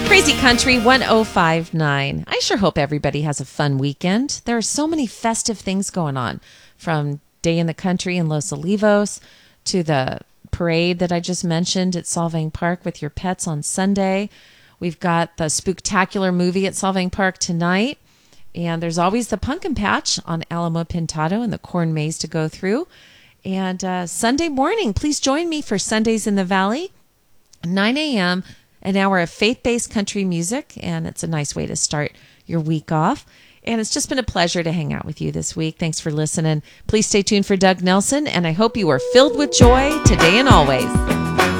Crazy Country 1059. I sure hope everybody has a fun weekend. There are so many festive things going on, from Day in the Country in Los Olivos to the parade that I just mentioned at Solvang Park with your pets on Sunday. We've got the Spooktacular movie at Solvang Park tonight. And there's always the pumpkin patch on Alamo Pintado and the corn maze to go through. And Sunday morning, please join me for Sundays in the Valley, 9 a.m., an hour of faith-based country music, and it's a nice way to start your week off. And it's just been a pleasure to hang out with you this week. Thanks for listening. Please stay tuned for Doug Nelson, and I hope you are filled with joy today and always.